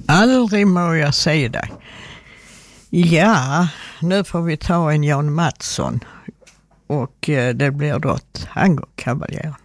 Aldrig må jag se dig. Ja, nu får vi ta en Jan Mattsson och det blir då Tangokavaljer.